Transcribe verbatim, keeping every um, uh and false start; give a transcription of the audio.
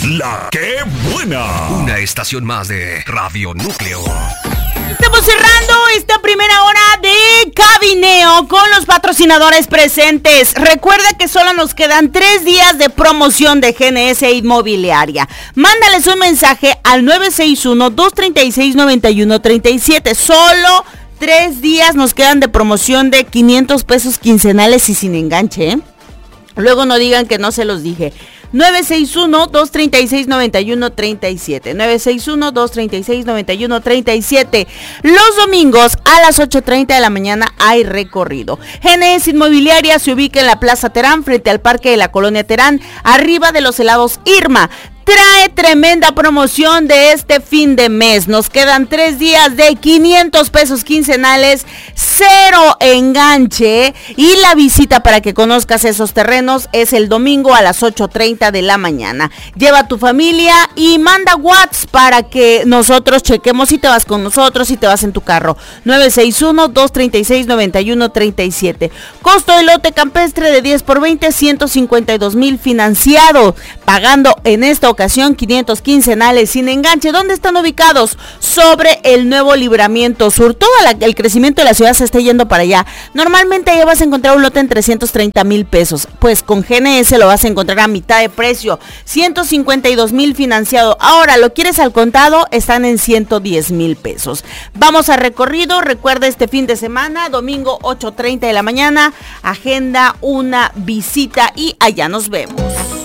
La que buena. Una estación más de Radio Núcleo. Estamos cerrando esta primera hora de Cabineo con los patrocinadores presentes. Recuerda que solo nos quedan tres días de promoción de G N S Inmobiliaria. Mándales un mensaje al nueve seis uno, dos tres seis, nueve uno tres siete. Solo tres días nos quedan de promoción de quinientos pesos quincenales y sin enganche, ¿eh? Luego no digan que no se los dije. nueve seis uno, dos tres seis, nueve uno tres siete. nueve seis uno, dos tres seis, nueve uno tres siete. Los domingos a las ocho treinta de la mañana hay recorrido. G N S Inmobiliaria se ubica en la Plaza Terán, frente al Parque de la Colonia Terán, arriba de los helados Irma. Trae tremenda promoción de este fin de mes. Nos quedan tres días de quinientos pesos quincenales, cero enganche. Y la visita para que conozcas esos terrenos es el domingo a las ocho treinta de la mañana. Lleva a tu familia y manda WhatsApp para que nosotros chequemos si te vas con nosotros, si te vas en tu carro. nueve seis uno, dos tres seis, nueve uno tres siete. Costo de lote campestre de diez por veinte, ciento cincuenta y dos mil financiado. Pagando en esta ocasión quinientos quincenales sin enganche. ¿Dónde están ubicados? Sobre el nuevo Libramiento Sur. Todo la, el crecimiento de la ciudad se está yendo para allá. Normalmente allá vas a encontrar un lote en trescientos treinta mil pesos. Pues con G N S lo vas a encontrar a mitad de precio. ciento cincuenta y dos mil financiado. Ahora, ¿lo quieres al contado? Están en ciento diez mil pesos. Vamos a recorrido. Recuerda este fin de semana, domingo ocho treinta de la mañana. Agenda una visita y allá nos vemos.